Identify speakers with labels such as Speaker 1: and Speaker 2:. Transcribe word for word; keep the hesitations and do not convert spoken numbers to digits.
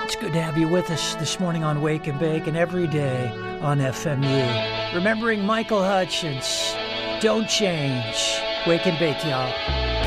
Speaker 1: It's good to have you with us this morning on Wake and Bake and every day on F M U. Remembering Michael Hutchence, don't change. Wake and Bake, y'all.